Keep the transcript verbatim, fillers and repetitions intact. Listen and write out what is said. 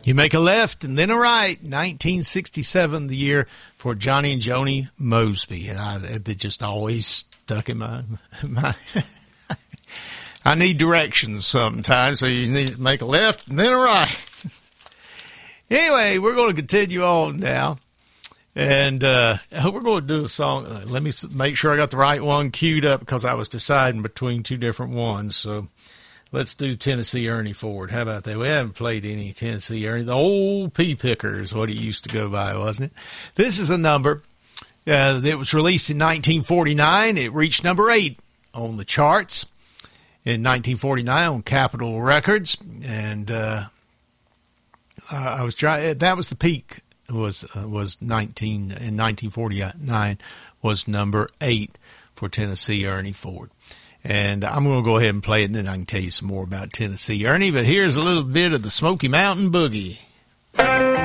You make a left and then a right. nineteen sixty-seven, the year for Johnny and Joni Mosby. And I, it just always stuck in my, my I need directions sometimes, so you need to make a left and then a right. Anyway, we're going to continue on now. And uh, we're going to do a song. Uh, let me make sure I got the right one queued up because I was deciding between two different ones. So let's do Tennessee Ernie Ford. How about that? We haven't played any Tennessee Ernie. The old Pea Picker is what he used to go by, wasn't it? This is a number uh, that was released in nineteen forty-nine. It reached number eight on the charts in nineteen forty-nine on Capitol Records. And uh, I was trying. That was the peak. Was uh, was nineteen in nineteen forty-nine was number eight for Tennessee Ernie Ford. And I'm going to go ahead and play it, and then I can tell you some more about Tennessee Ernie. But here's a little bit of the Smoky Mountain Boogie.